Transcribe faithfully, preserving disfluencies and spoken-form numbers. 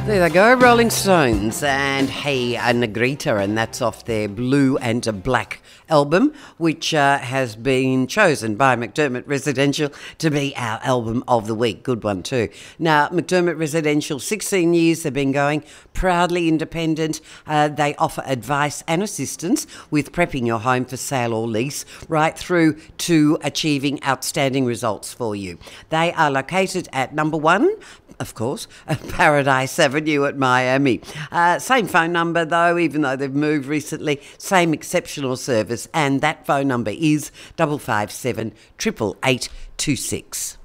There they go, Rolling Stones and Hey a Negrita, and that's off their Blue and a Black album, which uh, has been chosen by McDermott Residential to be our album of the week. Good one too. Now, McDermott Residential, sixteen years they've been going, proudly independent. Uh, they offer advice and assistance with prepping your home for sale or lease, right through to achieving outstanding results for you. They are located at number one, of course, Paradise Avenue at Miami. Uh, same phone number though, even though they've moved recently. Same exceptional service, and that phone number is double five seven triple eight two six.